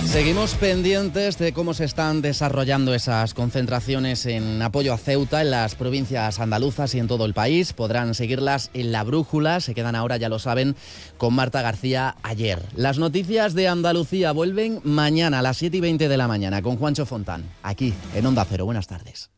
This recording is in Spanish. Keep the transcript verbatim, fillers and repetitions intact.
Seguimos pendientes de cómo se están desarrollando esas concentraciones en apoyo a Ceuta en las provincias andaluzas y en todo el país. Podrán seguirlas en La Brújula. Se quedan ahora, ya lo saben, con Marta García ayer. Las noticias de Andalucía vuelven mañana a las siete y veinte de la mañana con Juancho Fontán, aquí en Onda Cero. Buenas tardes.